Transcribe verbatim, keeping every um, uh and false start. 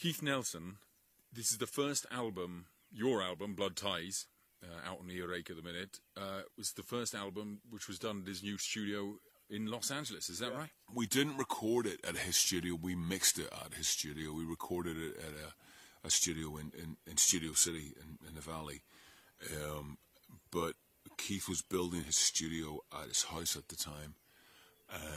Keith Nelson, this is the first album, your album, Blood Ties, uh, out on Earache at the minute, uh, was the first album which was done at his new studio in Los Angeles, is that yeah. right? We didn't record it at his studio, we mixed it at his studio. We recorded it at a, a studio in, in, in Studio City in, in the Valley. Um, but Keith was building his studio at his house at the time. Uh,